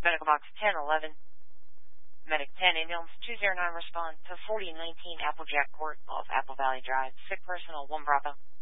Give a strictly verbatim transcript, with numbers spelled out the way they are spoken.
Medical Box ten eleven. Medic ten, ambulance two zero nine, respond to forty nineteen Applejack Court off Apple Valley Drive. Sick person on one Bravo.